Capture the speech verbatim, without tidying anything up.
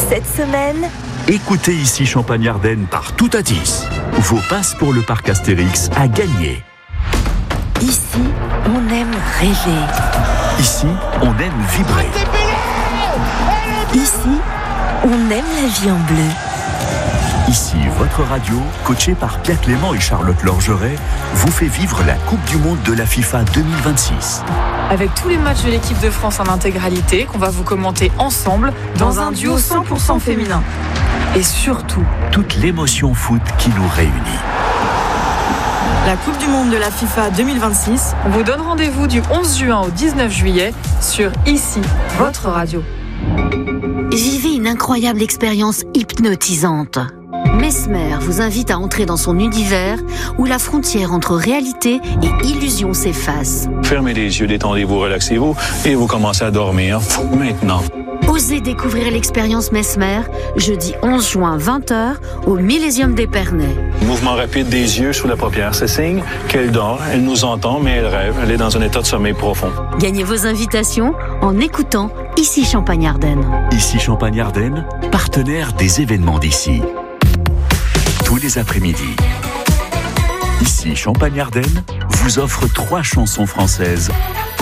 Cette semaine, écoutez ici Champagne-Ardenne par tout à dix. Vos passes pour le parc Astérix à gagner. ici, on aime rêver. Ici, on aime vibrer. Ici, on aime la vie en bleu. Ici, votre radio, coachée par Pierre Clément et Charlotte Lorgeret, vous fait vivre la Coupe du Monde de la FIFA deux mille vingt-six. Avec tous les matchs de l'équipe de France en intégralité, qu'on va vous commenter ensemble dans un duo cent pour cent féminin. Et surtout, toute l'émotion foot qui nous réunit. la Coupe du Monde de la FIFA deux mille vingt-six, on vous donne rendez-vous du onze juin au dix-neuf juillet sur Ici, votre radio. Vivez une incroyable expérience hypnotisante. Mesmer vous invite à entrer dans son univers où la frontière entre réalité et illusion s'efface. Fermez les yeux, détendez-vous, relaxez-vous et vous commencez à dormir maintenant. Osez découvrir l'expérience Mesmer, jeudi onze juin vingt heures au Millésium d'Épernay. Mouvement rapide des yeux sous la paupière, c'est signe qu'elle dort, elle nous entend, mais elle rêve, elle est dans un état de sommeil profond. Gagnez vos invitations en écoutant Ici Champagne-Ardenne. Ici Champagne-Ardenne, partenaire des événements d'ici. Tous les après-midi. Ici Champagne-Ardenne vous offre trois chansons françaises